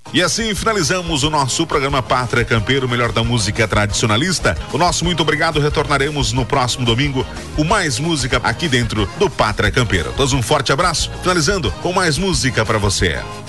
E assim finalizamos o nosso programa Pátria Campeira, o melhor da música tradicionalista. O nosso muito obrigado, retornaremos no próximo domingo com mais música aqui dentro do Pátria Campeira. Todos um forte abraço, finalizando com mais música para você.